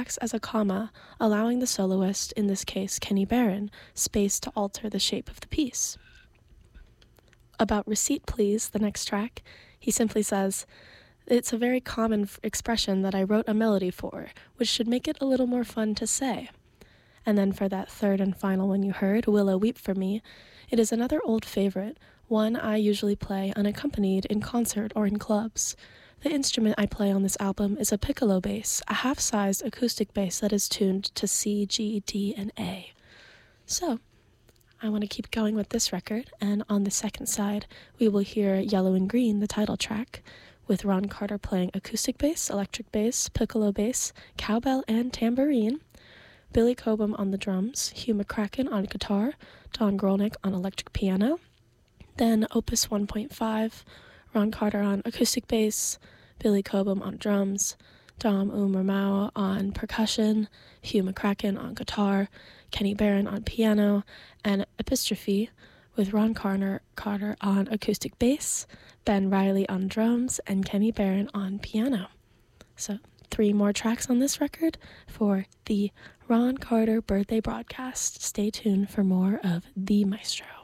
acts as a comma, allowing the soloist, in this case Kenny Barron, space to alter the shape of the piece. About Receipt Please, the next track, he simply says, "It's a very common expression that I wrote a melody for, which should make it a little more fun to say." And then for that third and final one you heard, Willow Weep for Me, it is another old favorite, one I usually play unaccompanied in concert or in clubs. The instrument I play on this album is a piccolo bass, a half-sized acoustic bass that is tuned to C, G, D, and A. So, I want to keep going with this record, and on the second side, we will hear Yellow and Green, the title track, with Ron Carter playing acoustic bass, electric bass, piccolo bass, cowbell, and tambourine, Billy Cobham on the drums, Hugh McCracken on guitar, Don Grolnick on electric piano, then Opus 1.5, Ron Carter on acoustic bass, Billy Cobham on drums, Dom Umramau on percussion, Hugh McCracken on guitar, Kenny Barron on piano, and Epistrophe with Ron Carter on acoustic bass, Ben Riley on drums, and Kenny Barron on piano. So 3 more tracks on this record for the Ron Carter birthday broadcast. Stay tuned for more of The Maestro.